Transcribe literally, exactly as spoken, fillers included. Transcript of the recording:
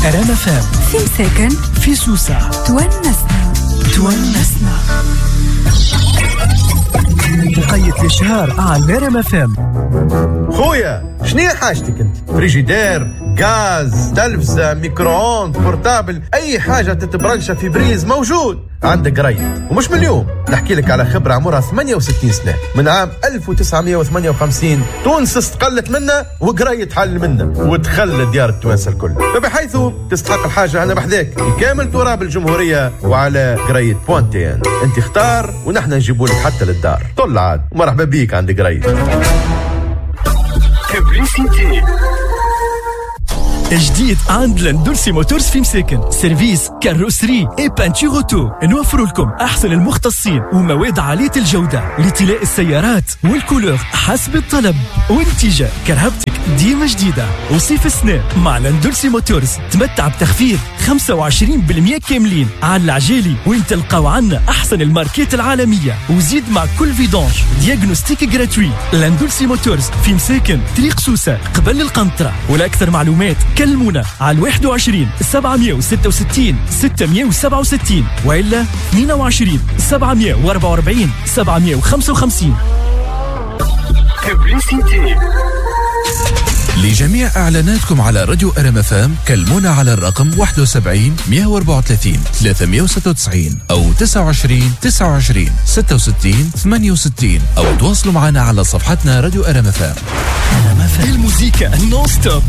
رام اف ام في مساكن في سوسة تونسنا تونسنا. مقيد الشهر على رام اف ام. خويا شنو حاجتك انت؟ فريجيدير، غاز، تلفزة، ميكرووند، بورتابل، اي حاجه تتبرنشها في بريز موجود عندك قريت. ومش من اليوم، نحكي لك على خبره عمرها ثمانية وستين سنه، من عام ألف وتسعمية وثمانية وخمسين تونس استقلت منا وقريت حل منا وتخلى ديار التوانسه الكل، فبحيث تستحق الحاجه انا بحذاك كامل تراب الجمهوريه وعلى قريت بوانتين. انت اختار ونحن نجيبوا لك حتى للدار. طل عاد ومرحبا بيك عند قريت. جديد عند لاندولسي موتورز في مساكن، سيرفيس كاروسري اي بانتور اوتو. نوفر لكم احسن المختصين ومواد عاليه الجوده لطلاء السيارات والكولور حسب الطلب، وانتاج كرهبتك ديما جديده. وصيف السنه مع لاندولسي موتورز تمتع بتخفيض خمسة وعشرين بالمية كاملين على العجالي، وين تلقاو عنا احسن الماركات العالميه، وزيد مع كل فيدونج دياغنوستيك جراتوي. لاندولسي موتورز في مساكن طريق سوسه قبل القنطره. ولاكثر معلومات كلمونا على واحد وعشرين سبعمية وستة وستين ستمية وسبعة وستين وإلا اثنين وعشرين سبعمية وأربعة وأربعين سبعمية وخمسة وخمسين. لجميع إعلاناتكم على راديو أرام اف ام كلمونا على الرقم واحد وسبعين مية وأربعة وثلاثين ثلاثمية وستة وتسعين أو تسعة وعشرين تسعة وعشرين ستة وستين ثمانية وستين أو تواصلوا معنا على صفحتنا راديو أرام اف ام. الموسيقى نون ستوب